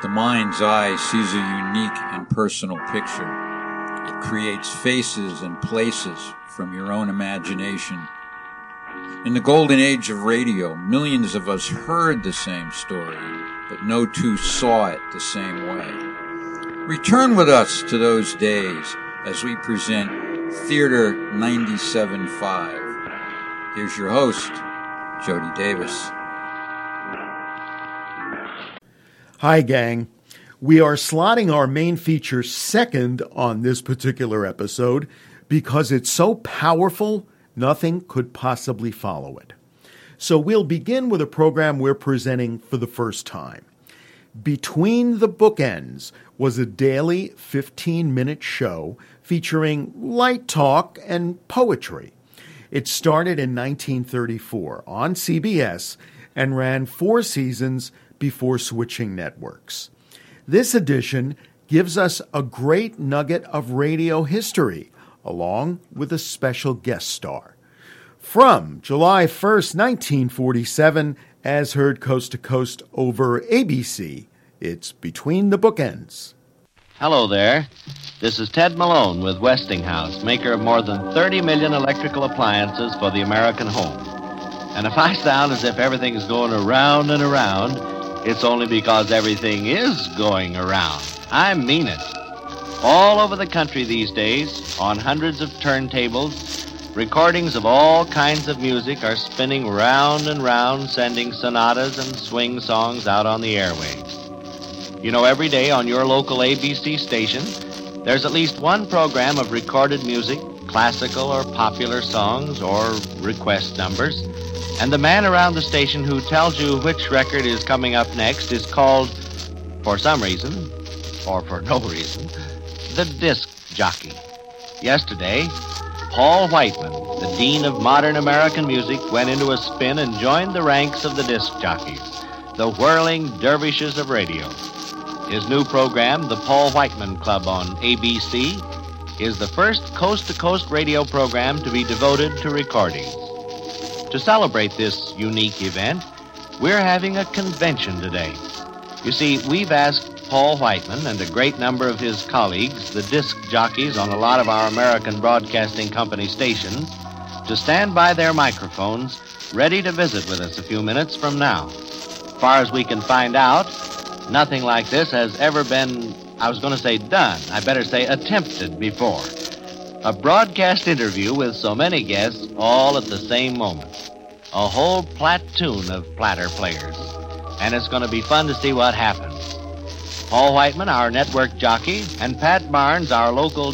The mind's eye sees a unique and personal picture. It creates faces and places from your own imagination. In the golden age of radio, millions of us heard the same story, but no two saw it the same way. Return with us to those days as we present Theater 97.5. Here's your host, Jody Davis. Hi, gang. We are slotting our main feature second on this particular episode because it's so powerful, nothing could possibly follow it. So we'll begin with a program we're presenting for the first time. Between the Bookends was a daily 15-minute show featuring light talk and poetry. It started in 1934 on CBS and ran 4 seasons before switching networks. This edition gives us a great nugget of radio history, along with a special guest star. From July 1st, 1947, as heard coast to coast over ABC, it's Between the Bookends. Hello there. This is Ted Malone with Westinghouse, maker of more than 30 million electrical appliances for the American home. And if I sound as if everything's going around and around, it's only because everything is going around. I mean it. All over the country these days, on hundreds of turntables, recordings of all kinds of music are spinning round and round, sending sonatas and swing songs out on the airwaves. You know, every day on your local ABC station, there's at least one program of recorded music, classical or popular songs or request numbers. And the man around the station who tells you which record is coming up next is called, for some reason, or for no reason, the disc jockey. Yesterday, Paul Whiteman, the dean of modern American music, went into a spin and joined the ranks of the disc jockeys, the whirling dervishes of radio. His new program, the Paul Whiteman Club on ABC, is the first coast-to-coast radio program to be devoted to recordings. To celebrate this unique event, we're having a convention today. You see, we've asked Paul Whiteman and a great number of his colleagues, the disc jockeys on a lot of our American Broadcasting Company stations, to stand by their microphones, ready to visit with us a few minutes from now. As far as we can find out, nothing like this has ever been, I was going to say done, I better say attempted before. A broadcast interview with so many guests all at the same moment. A whole platoon of platter players. And it's going to be fun to see what happens. Paul Whiteman, our network jockey, and Pat Barnes, our local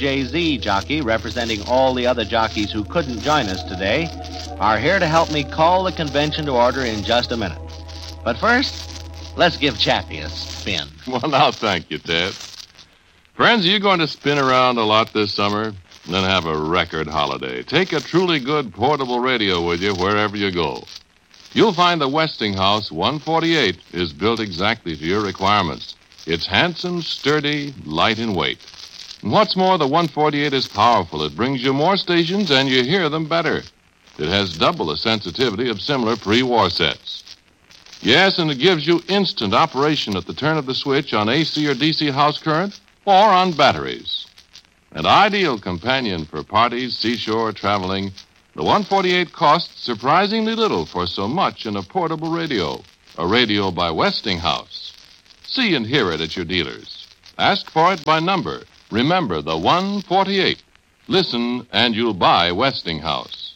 WJZ jockey, representing all the other jockeys who couldn't join us today, are here to help me call the convention to order in just a minute. But first, let's give Chappie a spin. Well, now, thank you, Ted. Friends, are you going to spin around a lot this summer? Then have a record holiday. Take a truly good portable radio with you wherever you go. You'll find the Westinghouse 148 is built exactly to your requirements. It's handsome, sturdy, light in weight. And what's more, the 148 is powerful. It brings you more stations and you hear them better. It has double the sensitivity of similar pre-war sets. Yes, and it gives you instant operation at the turn of the switch on AC or DC house current or on batteries. An ideal companion for parties, seashore, traveling, the 148 costs surprisingly little for so much in a portable radio. A radio by Westinghouse. See and hear it at your dealers. Ask for it by number. Remember, the 148. Listen, and you'll buy Westinghouse.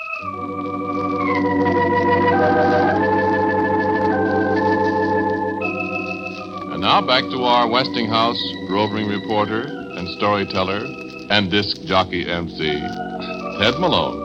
And now back to our Westinghouse roving reporter and storyteller and disc jockey MC, Ted Malone.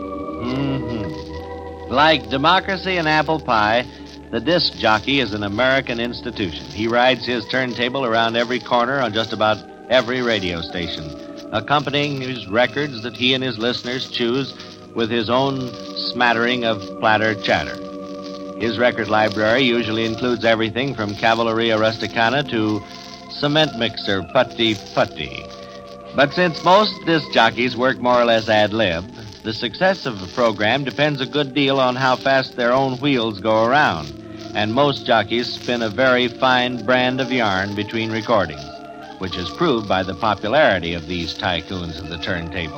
Like democracy and apple pie, the disc jockey is an American institution. He rides his turntable around every corner on just about every radio station, accompanying his records that he and his listeners choose with his own smattering of platter chatter. His record library usually includes everything from Cavalleria Rusticana to Cement Mixer Putty Putty. But since most disc jockeys work more or less ad lib, the success of the program depends a good deal on how fast their own wheels go around. and most jockeys spin a very fine brand of yarn between recordings, which is proved by the popularity of these tycoons of the turntable.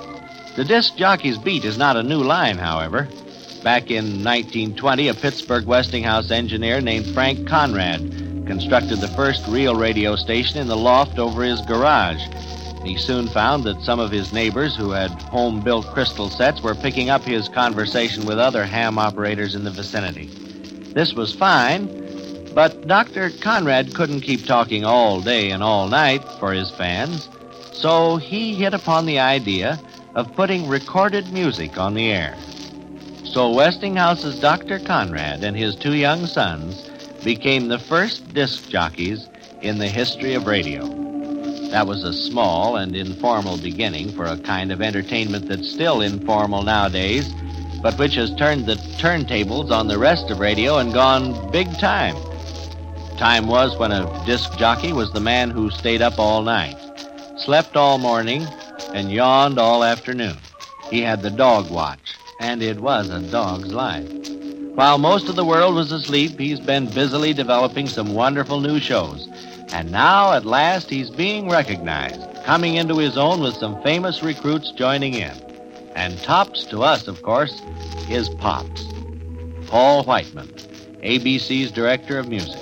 The disc jockey's beat is not a new line, however. Back in 1920, a Pittsburgh Westinghouse engineer named Frank Conrad constructed the first real radio station in the loft over his garage. He soon found that some of his neighbors who had home-built crystal sets were picking up his conversation with other ham operators in the vicinity. This was fine, but Dr. Conrad couldn't keep talking all day and all night for his fans, so he hit upon the idea of putting recorded music on the air. So Westinghouse's Dr. Conrad and his two young sons became the first disc jockeys in the history of radio. That was a small and informal beginning for a kind of entertainment that's still informal nowadays, but which has turned the turntables on the rest of radio and gone big time. Time was when a disc jockey was the man who stayed up all night, slept all morning, and yawned all afternoon. He had the dog watch, and it was a dog's life. While most of the world was asleep, he's been busily developing some wonderful new shows. And now, at last, he's being recognized, coming into his own with some famous recruits joining in. And tops to us, of course, is Pops. Paul Whiteman, ABC's director of music.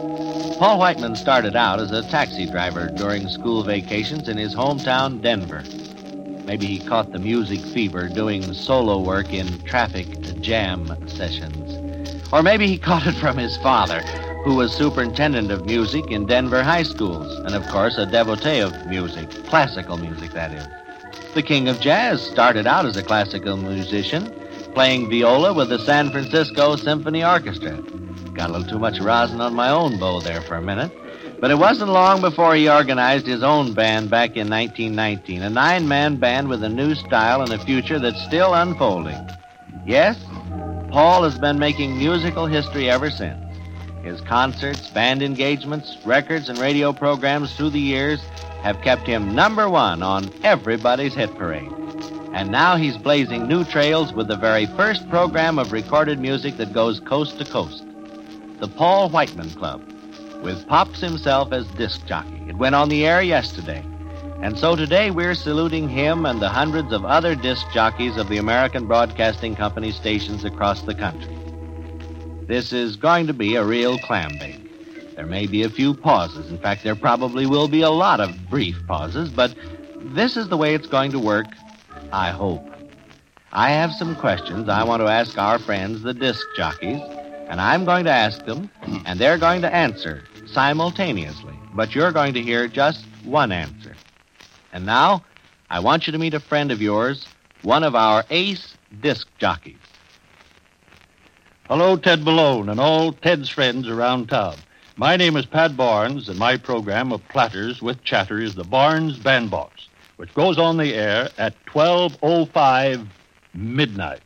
Paul Whiteman started out as a taxi driver during school vacations in his hometown, Denver. Maybe he caught the music fever doing solo work in traffic jam sessions. Or maybe he caught it from his father, who was superintendent of music in Denver high schools, and of course a devotee of music, classical music, that is. The king of jazz started out as a classical musician, playing viola with the San Francisco Symphony Orchestra. Got a little too much rosin on my own bow there for a minute. But it wasn't long before he organized his own band back in 1919, a 9-man band with a new style and a future that's still unfolding. Yes, Paul has been making musical history ever since. His concerts, band engagements, records, and radio programs through the years have kept him number one on everybody's hit parade. And now he's blazing new trails with the very first program of recorded music that goes coast to coast. The Paul Whiteman Club, with Pops himself as disc jockey. It went on the air yesterday. And so today we're saluting him and the hundreds of other disc jockeys of the American Broadcasting Company stations across the country. This is going to be a real clam bake. There may be a few pauses. In fact, there probably will be a lot of brief pauses, but this is the way it's going to work, I hope. I have some questions I want to ask our friends, the disc jockeys, and I'm going to ask them, and they're going to answer simultaneously, but you're going to hear just one answer. And now, I want you to meet a friend of yours, one of our ace disc jockeys. Hello, Ted Malone and all Ted's friends around town. My name is Pat Barnes, and my program of Platters with Chatter is the Barnes Bandbox, which goes on the air at 12:05 midnight.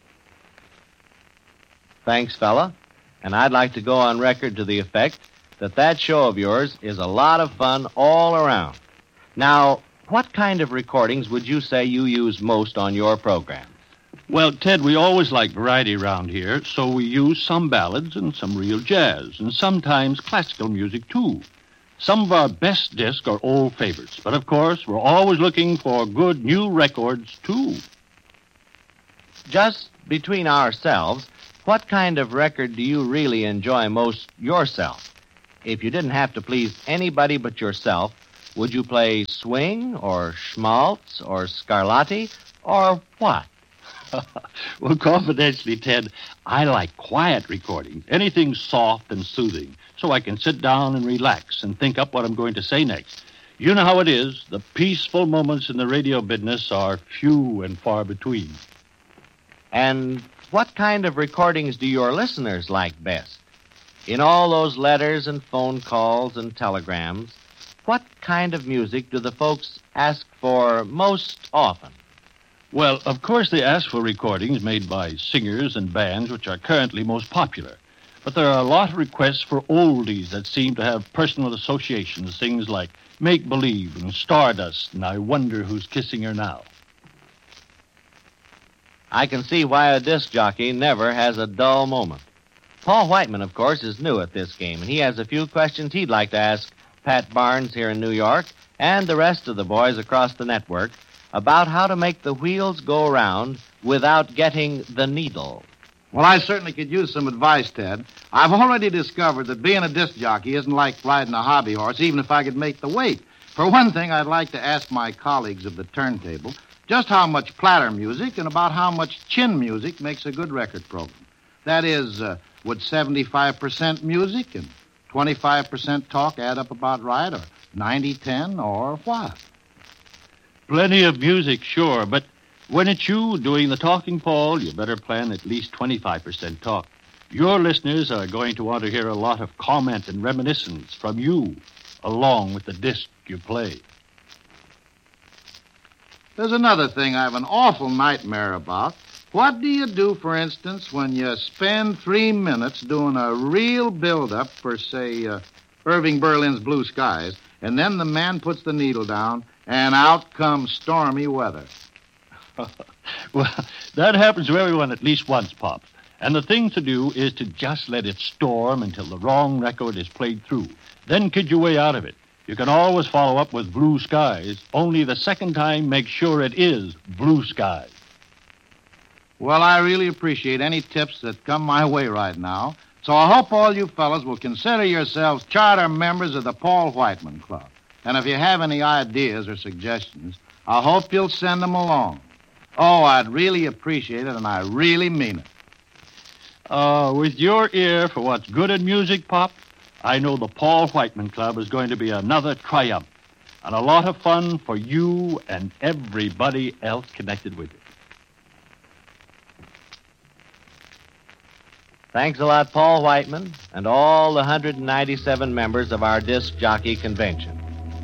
Thanks, fella. And I'd like to go on record to the effect that show of yours is a lot of fun all around. Now, what kind of recordings would you say you use most on your program? Well, Ted, we always like variety around here, so we use some ballads and some real jazz, and sometimes classical music, too. Some of our best discs are old favorites, but of course, we're always looking for good new records, too. Just between ourselves, what kind of record do you really enjoy most yourself? If you didn't have to please anybody but yourself, would you play swing or schmaltz or Scarlatti or what? Well, confidentially, Ted, I like quiet recordings, anything soft and soothing, so I can sit down and relax and think up what I'm going to say next. You know how it is. The peaceful moments in the radio business are few and far between. And what kind of recordings do your listeners like best? In all those letters and phone calls and telegrams, what kind of music do the folks ask for most often? Well, of course, they ask for recordings made by singers and bands which are currently most popular. But there are a lot of requests for oldies that seem to have personal associations, things like Make Believe and Stardust and I Wonder Who's Kissing Her Now. I can see why a disc jockey never has a dull moment. Paul Whiteman, of course, is new at this game, and he has a few questions he'd like to ask Pat Barnes here in New York and the rest of the boys across the network about how to make the wheels go around without getting the needle. Well, I certainly could use some advice, Ted. I've already discovered that being a disc jockey isn't like riding a hobby horse, even if I could make the weight. For one thing, I'd like to ask my colleagues of the turntable just how much platter music and about how much chin music makes a good record program. That is, would 75% music and 25% talk add up about right, or 90-10, or what? Plenty of music, sure, but when it's you doing the talking, Paul, you better plan at least 25% talk. Your listeners are going to want to hear a lot of comment and reminiscence from you, along with the disc you play. There's another thing I have an awful nightmare about. What do you do, for instance, when you spend 3 minutes doing a real build-up for, say, Irving Berlin's Blue Skies, and then the man puts the needle down, and out comes stormy weather? Well, that happens to everyone at least once, Pop. And the thing to do is to just let it storm until the wrong record is played through. Then kid your way out of it. You can always follow up with Blue Skies, only the second time make sure it is Blue Skies. Well, I really appreciate any tips that come my way right now. So I hope all you fellas will consider yourselves charter members of the Paul Whiteman Club. And if you have any ideas or suggestions, I hope you'll send them along. Oh, I'd really appreciate it, and I really mean it. With your ear for what's good in music, Pop, I know the Paul Whiteman Club is going to be another triumph and a lot of fun for you and everybody else connected with it. Thanks a lot, Paul Whiteman, and all the 197 members of our disc jockey convention.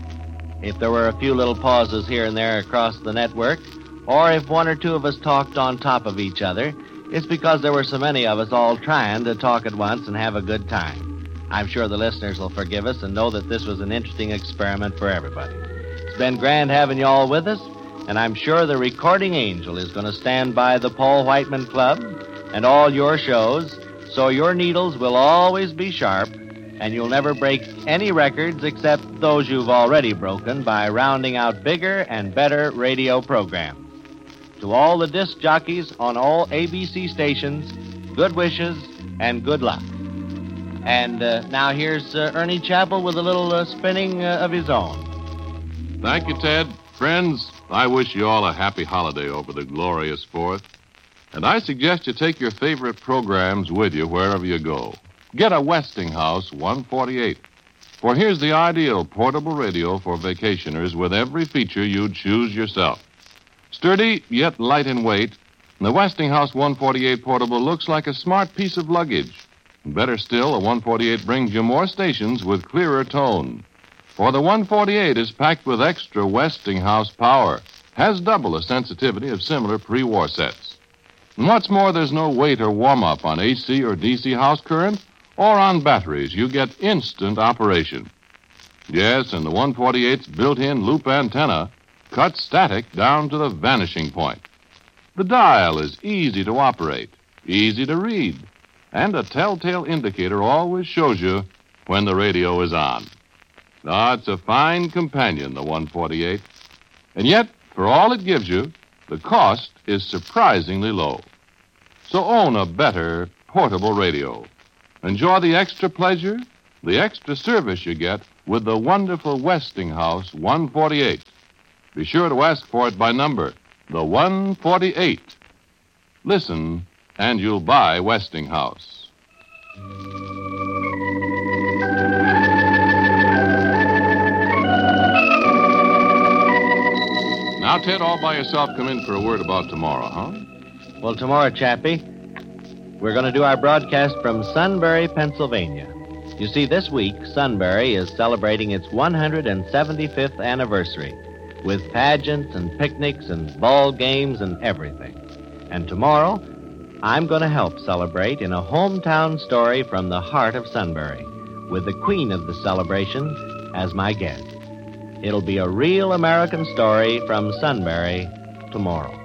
If there were a few little pauses here and there across the network, or if one or two of us talked on top of each other, it's because there were so many of us all trying to talk at once and have a good time. I'm sure the listeners will forgive us and know that this was an interesting experiment for everybody. It's been grand having you all with us, and I'm sure the recording angel is going to stand by the Paul Whiteman Club and all your shows, so your needles will always be sharp, and you'll never break any records except those you've already broken by rounding out bigger and better radio programs. To all the disc jockeys on all ABC stations, good wishes and good luck. And now here's Ernie Chappell with a little spinning of his own. Thank you, Ted. Friends, I wish you all a happy holiday over the glorious 4th. And I suggest you take your favorite programs with you wherever you go. Get a Westinghouse 148. For here's the ideal portable radio for vacationers with every feature you'd choose yourself. Sturdy, yet light in weight, the Westinghouse 148 portable looks like a smart piece of luggage. Better still, a 148 brings you more stations with clearer tone. For the 148 is packed with extra Westinghouse power, has double the sensitivity of similar pre-war sets. And what's more, there's no wait or warm-up on AC or DC house current, or on batteries. You get instant operation. Yes, and the 148's built-in loop antenna cuts static down to the vanishing point. The dial is easy to operate, easy to read, and a telltale indicator always shows you when the radio is on. Ah, it's a fine companion, the 148. And yet, for all it gives you, the cost is surprisingly low. So own a better portable radio. Enjoy the extra pleasure, the extra service you get with the wonderful Westinghouse 148. Be sure to ask for it by number, the 148. Listen, and you'll buy Westinghouse. Now, Ted, all by yourself, come in for a word about tomorrow, huh? Well, tomorrow, Chappie, we're going to do our broadcast from Sunbury, Pennsylvania. You see, this week, Sunbury is celebrating its 175th anniversary with pageants and picnics and ball games and everything. And tomorrow, I'm going to help celebrate in a hometown story from the heart of Sunbury with the queen of the celebration as my guest. It'll be a real American story from Sunbury tomorrow.